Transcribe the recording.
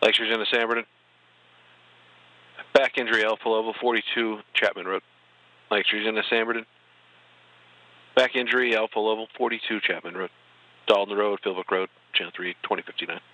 Lakes, Virginia, Sanberton. Back injury, Alpha level 42, Chapman Road. Lakes, Virginia, Sanberton. Back injury, Alpha level 42, Chapman Road. Dalton Road, Philbrook Road, Channel 3, 2059.